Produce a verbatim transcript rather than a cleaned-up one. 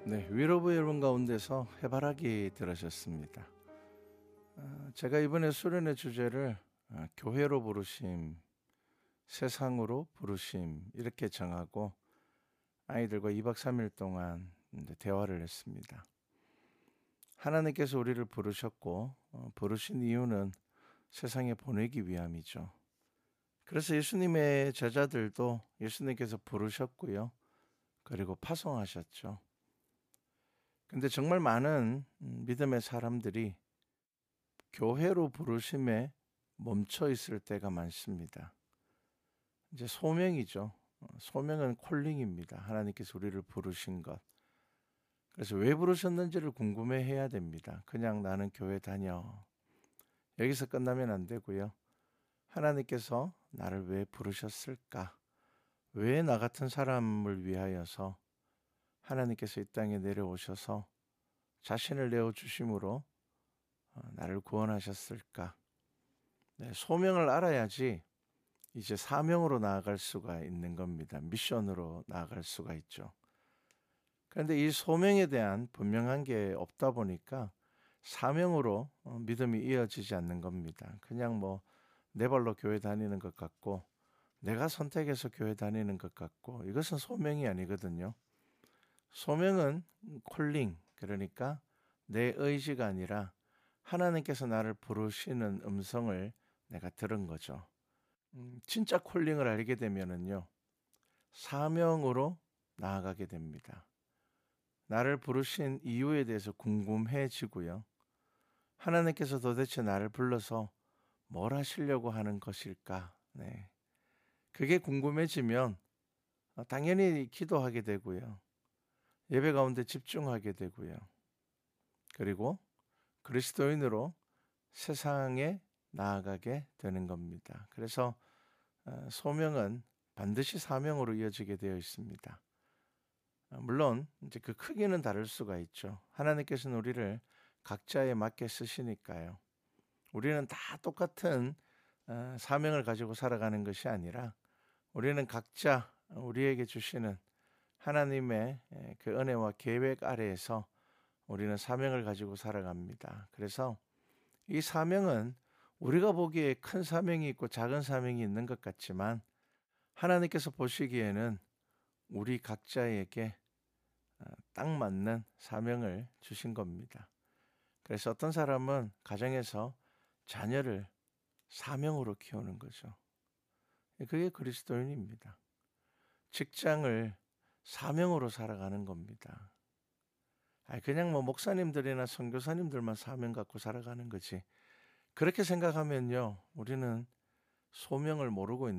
네, 위로부 여러분 가운데서 해바라기 들으셨습니다. 어, 제가 이번에 수련의 주제를 어, 교회로 부르심, 세상으로 부르심 이렇게 정하고 아이들과 이 박 삼 일 동안 이제 대화를 했습니다. 하나님께서 우리를 부르셨고 어, 부르신 이유는 세상에 보내기 위함이죠. 그래서 예수님의 제자들도 예수님께서 부르셨고요. 그리고 파송하셨죠. 근데 정말 많은 믿음의 사람들이 교회로 부르심에 멈춰 있을 때가 많습니다. 이제 소명이죠. 소명은 콜링입니다. 하나님께서 우리를 부르신 것. 그래서 왜 부르셨는지를 궁금해 해야 됩니다. 그냥 나는 교회 다녀. 여기서 끝나면 안 되고요. 하나님께서 나를 왜 부르셨을까? 왜 나 같은 사람을 위하여서 하나님께서 이 땅에 내려오셔서 자신을 내어주심으로 나를 구원하셨을까? 네, 소명을 알아야지 이제 사명으로 나아갈 수가 있는 겁니다. 미션으로 나아갈 수가 있죠. 그런데 이 소명에 대한 분명한 게 없다 보니까 사명으로 믿음이 이어지지 않는 겁니다. 그냥 뭐 내 발로 교회 다니는 것 같고 내가 선택해서 교회 다니는 것 같고 이것은 소명이 아니거든요. 소명은 콜링, 그러니까 내 의지가 아니라 하나님께서 나를 부르시는 음성을 내가 들은 거죠. 음, 진짜 콜링을 알게 되면은요, 사명으로 나아가게 됩니다. 나를 부르신 이유에 대해서 궁금해지고요. 하나님께서 도대체 나를 불러서 뭘 하시려고 하는 것일까? 네. 그게 궁금해지면 당연히 기도하게 되고요. 예배 가운데 집중하게 되고요. 그리고 그리스도인으로 세상에 나아가게 되는 겁니다. 그래서 소명은 반드시 사명으로 이어지게 되어 있습니다. 물론 이제 그 크기는 다를 수가 있죠. 하나님께서는 우리를 각자에 맞게 쓰시니까요. 우리는 다 똑같은 사명을 가지고 살아가는 것이 아니라 우리는 각자 우리에게 주시는 하나님의 그 은혜와 계획 아래에서 우리는 사명을 가지고 살아갑니다. 그래서 이 사명은 우리가 보기에 큰 사명이 있고 작은 사명이 있는 것 같지만 하나님께서 보시기에는 우리 각자에게 딱 맞는 사명을 주신 겁니다. 그래서 어떤 사람은 가정에서 자녀를 사명으로 키우는 거죠. 그게 그리스도인입니다. 직장을 사명으로 살아가는 겁니다. 그냥 뭐 목사님들이나 선교사님들만 사명 갖고 살아가는 거지. 그렇게 생각하면요, 우리는 소명을 모르고 있는